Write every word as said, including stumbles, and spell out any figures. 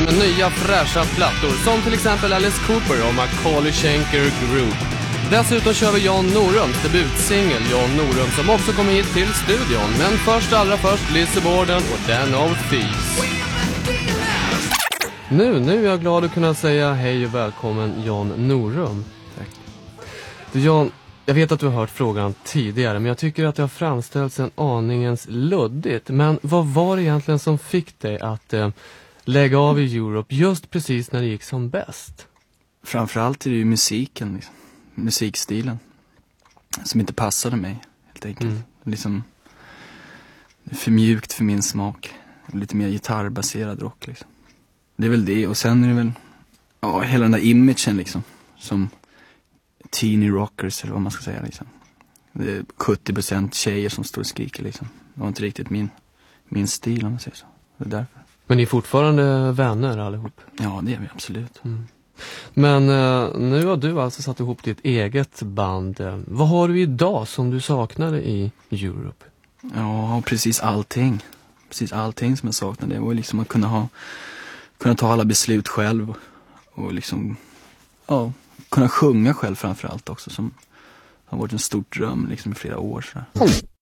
med nya fräscha plattor som till exempel Alice Cooper och Macaulay Schenker Group. Dessutom kör vi Jan Norums debutsingel Jan Norum som också kommer hit till studion. Men först allra först Lizzy Borden och Den of Thieves. Nu, nu är jag glad att kunna säga hej och välkommen Jan Norum. Tack. Du Jan, jag vet att du har hört frågan tidigare, men jag tycker att det har framställts en aningens luddigt. Men vad var det egentligen som fick dig att eh, lägga av i Europe just precis när det gick som bäst? Framförallt är det ju musiken, liksom. Musikstilen som inte passade mig, helt enkelt. Mm. Liksom, det är för mjukt för min smak. Lite mer gitarrbaserad rock, liksom. Det är väl det, och sen är det väl ja, hela den där imagen, liksom, som teeny rockers, eller vad man ska säga, liksom. Det är sjuttio procent tjejer som står och skriker, liksom. Det var inte riktigt min, min stil, om man säger så. Det är därför. Men ni är fortfarande vänner allihop? Ja, det är vi absolut. Mm. Men eh, nu har du alltså satt ihop ditt eget band. Vad har du idag som du saknade i Europe? Ja, precis allting. Precis allting som jag saknade. Det var liksom att kunna ha kunna ta alla beslut själv och liksom ja, kunna sjunga själv framförallt också, som har varit en stor dröm liksom i flera år så.